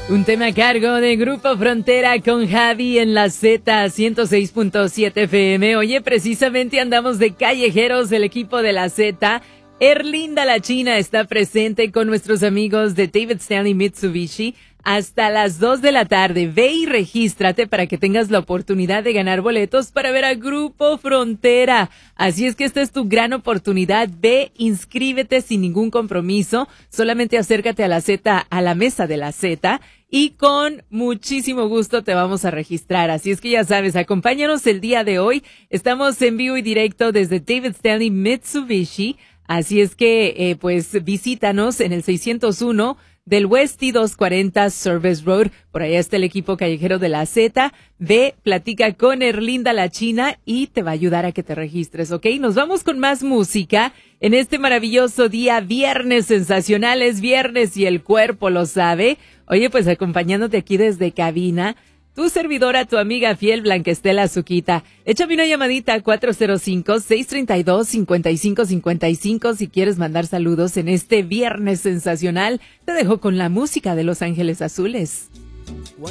Un tema a cargo de Grupo Frontera con Javi en la Z 106.7 FM. Oye, precisamente andamos de callejeros, el equipo de la Z. Erlinda la China está presente con nuestros amigos de David Stanley Mitsubishi hasta las 2 de la tarde. Ve y regístrate para que tengas la oportunidad de ganar boletos para ver a Grupo Frontera. Así es que esta es tu gran oportunidad. Ve, inscríbete sin ningún compromiso. Solamente acércate a la mesa de la Z y con muchísimo gusto te vamos a registrar. Así es que ya sabes, acompáñanos el día de hoy. Estamos en vivo y directo desde David Stanley Mitsubishi. Así es que, pues, visítanos en el 601 del Westy 240 Service Road. Por allá está el equipo callejero de la Z. Ve, platica con Erlinda la China y te va a ayudar a que te registres, ¿ok? Nos vamos con más música en este maravilloso día, viernes sensacional. Es viernes y el cuerpo lo sabe. Oye, pues acompañándote aquí desde cabina, tu servidora, tu amiga fiel, Blanca Estela Azuquita. Échame una llamadita a 405-632-5555 si quieres mandar saludos en este viernes sensacional. Te dejo con la música de Los Ángeles Azules.